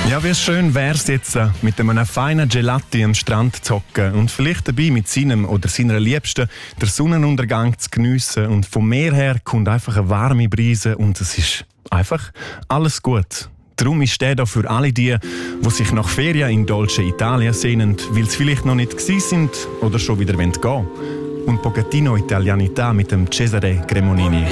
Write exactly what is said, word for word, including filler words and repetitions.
Ja, wie schön wär's jetzt, mit einem feinen Gelati am Strand zu hocken und vielleicht dabei mit seinem oder seiner Liebsten den Sonnenuntergang zu geniessen. Und vom Meer her kommt einfach eine warme Brise und es ist einfach alles gut. Darum ist der da für alle die, die sich nach Ferien in Dolce Italia sehnen, weil sie vielleicht noch nicht gewesen sind oder schon wieder gehen wollen. Und Pochettino Italianità mit dem Cesare Cremonini.